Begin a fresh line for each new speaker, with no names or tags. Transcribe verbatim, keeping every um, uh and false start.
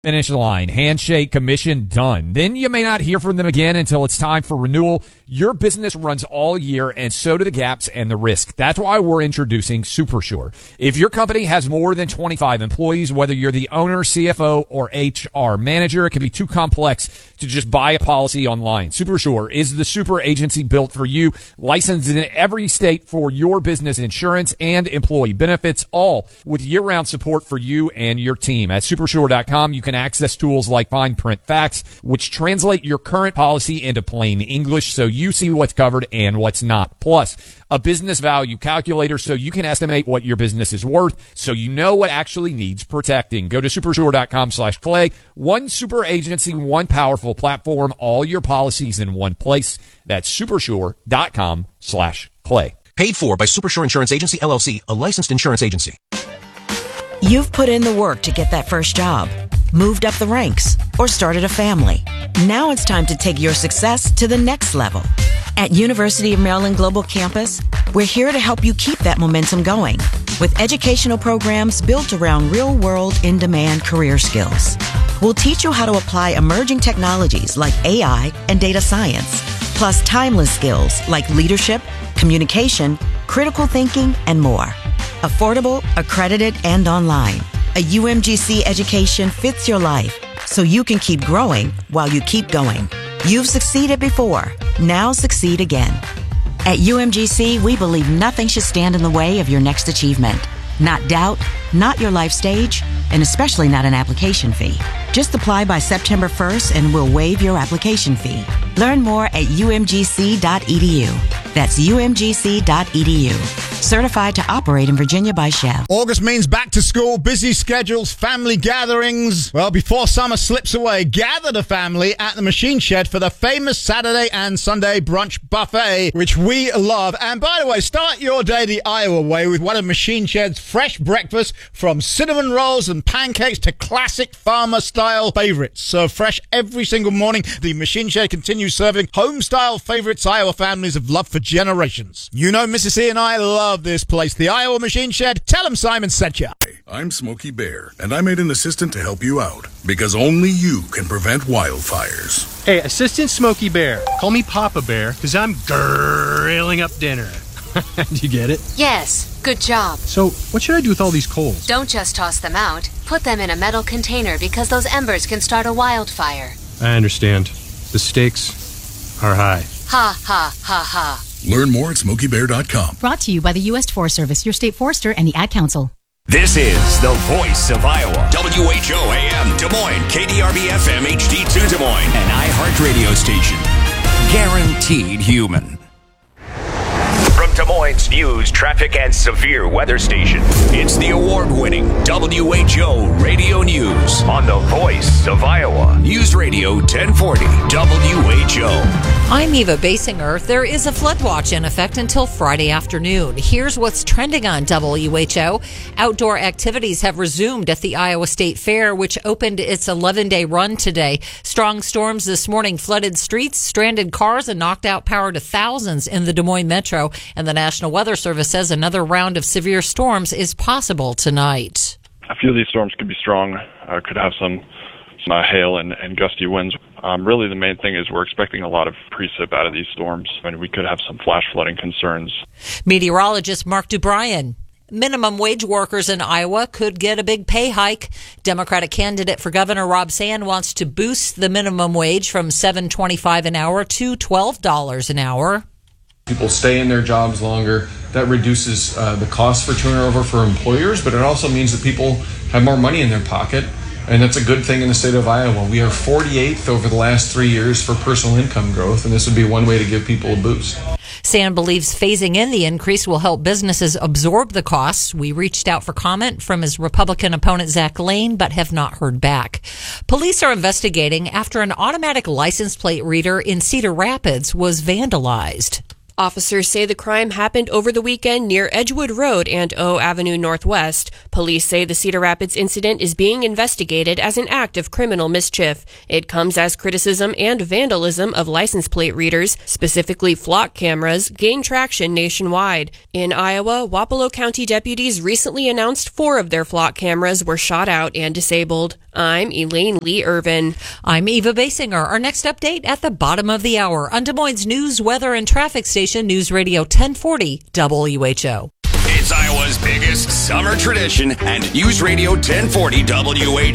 Finish line, handshake, commission, done. Then you may not hear from them again until it's time for renewal. Your business runs all year, and so do the gaps and the risk. That's why we're introducing SuperSure. If your company has more than twenty-five employees, whether you're the owner, C F O, or H R manager, it can be too complex to just buy a policy online. SuperSure is the super agency built for you, licensed in every state for your business insurance and employee benefits, all with year-round support for you and your team. At supersure dot com, you can access tools like fine print facts, which translate your current policy into plain English so you see what's covered and what's not. Plus, a business value calculator so you can estimate what your business is worth so you know what actually needs protecting. Go to supersure dot com slash clay. One super agency, one powerful platform, all your policies in one place. That's supersure dot com slash clay.
Paid for by Supersure Insurance Agency, L L C, a licensed insurance agency.
You've put in the work to get that first job, moved up the ranks, or started a family. Now it's time to take your success to the next level. At University of Maryland Global Campus, we're here to help you keep that momentum going with educational programs built around real-world, in-demand career skills. We'll teach you how to apply emerging technologies like A I and data science, plus timeless skills like leadership, communication, critical thinking, and more. Affordable, accredited, and online. A U M G C education fits your life so you can keep growing while you keep going. You've succeeded before. Now succeed again. At U M G C, we believe nothing should stand in the way of your next achievement. Not doubt, not your life stage, and especially not an application fee. Just apply by September first and we'll waive your application fee. Learn more at U M G C dot E D U. That's U M G C dot E D U. Certified to operate in Virginia by Shell.
August means back to school, busy schedules, family gatherings. Well, before summer slips away, gather the family at the Machine Shed for the famous Saturday and Sunday brunch buffet, which we love. And by the way, start your day the Iowa way with one of Machine Shed's fresh breakfast, from cinnamon rolls and pancakes to classic farmer-style favorites. Served fresh every single morning, the Machine Shed continues serving home-style favorites Iowa families have loved for generations. You know Missus E and I love this place, the Iowa Machine Shed. Tell them Simon sent you.
I'm Smokey Bear, and I made an assistant to help you out, because only you can prevent wildfires.
Hey, Assistant Smokey Bear. Call me Papa Bear, because I'm grilling up dinner. Do you get it?
Yes, good job.
So, what should I do with all these coals?
Don't just toss them out. Put them in a metal container, because those embers can start a wildfire.
I understand. The stakes are high.
Ha, ha, ha, ha.
Learn more at smokey bear dot com.
Brought to you by the U S Forest Service, your state forester, and the Ad Council.
This is the voice of Iowa. W H O A M Des Moines, K D R B F M H D two Des Moines, an iHeart radio station. Guaranteed human. From Des Moines News, traffic, and severe weather station, it's the award-winning W H O Radio News on the voice of Iowa. News Radio ten forty W H O.
I'm Eva Basinger. There is a flood watch in effect until Friday afternoon. Here's what's trending on W H O. Outdoor activities have resumed at the Iowa State Fair, which opened its eleven-day run today. Strong storms this morning flooded streets, stranded cars, and knocked out power to thousands in the Des Moines metro. And the National Weather Service says another round of severe storms is possible tonight.
A few of these storms could be strong, uh, could have some, some uh, hail and, and gusty winds. Um, really, the main thing is we're expecting a lot of precip out of these storms, and we could have some flash flooding concerns.
Meteorologist Mark Dubryan. Minimum wage workers in Iowa could get a big pay hike. Democratic candidate for governor Rob Sand wants to boost the minimum wage from seven dollars and twenty-five cents an hour to twelve dollars an hour.
People stay in their jobs longer. That reduces uh, the cost for turnover for employers, but it also means that people have more money in their pocket. And that's a good thing in the state of Iowa. We are forty-eighth over the last three years for personal income growth, and this would be one way to give people a boost.
Sand believes phasing in the increase will help businesses absorb the costs. We reached out for comment from his Republican opponent, Zach Lane, but have not heard back. Police are investigating after an automatic license plate reader in Cedar Rapids was vandalized.
Officers say the crime happened over the weekend near Edgewood Road and O Avenue Northwest. Police say the Cedar Rapids incident is being investigated as an act of criminal mischief. It comes as criticism and vandalism of license plate readers, specifically flock cameras, gained traction nationwide. In Iowa, Wapello County deputies recently announced four of their flock cameras were shot out and disabled. I'm Elaine Lee Irvin.
I'm Eva Basinger. Our next update at the bottom of the hour on Des Moines News, Weather, and Traffic Station, News Radio ten forty W H O.
It's Iowa's biggest summer tradition and News Radio ten forty W H O.